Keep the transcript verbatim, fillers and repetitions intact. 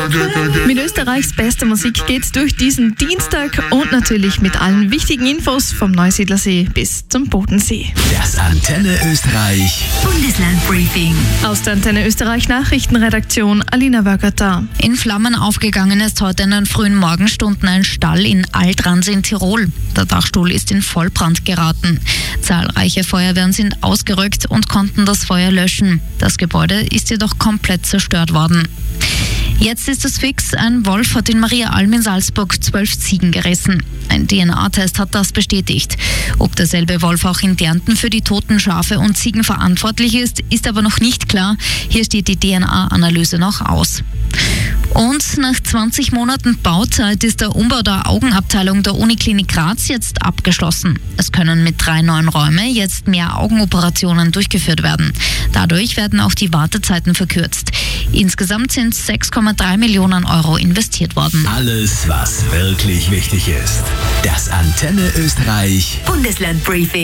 Mit Österreichs bester Musik geht's durch diesen Dienstag und natürlich mit allen wichtigen Infos vom Neusiedlersee bis zum Bodensee. Das Antenne Österreich Bundeslandbriefing. Aus der Antenne Österreich Nachrichtenredaktion Alina Wörgert. In Flammen aufgegangen ist heute in den frühen Morgenstunden ein Stall in Altrans in Tirol. Der Dachstuhl ist in Vollbrand geraten. Zahlreiche Feuerwehren sind ausgerückt und konnten das Feuer löschen. Das Gebäude ist jedoch komplett zerstört worden. Jetzt ist es fix, ein Wolf hat in Mariaalm in Salzburg zwölf Ziegen gerissen. Ein D N A-Test hat das bestätigt. Ob derselbe Wolf auch in Kärnten für die toten Schafe und Ziegen verantwortlich ist, ist aber noch nicht klar. Hier steht die D N A-Analyse noch aus. Und nach zwanzig Monaten Bauzeit ist der Umbau der Augenabteilung der Uniklinik Graz jetzt abgeschlossen. Es können mit drei neuen Räumen jetzt mehr Augenoperationen durchgeführt werden. Dadurch werden auch die Wartezeiten verkürzt. Insgesamt sind sechs Komma drei Millionen Euro investiert worden. Alles, was wirklich wichtig ist. Das Antenne Österreich Bundeslandbriefing.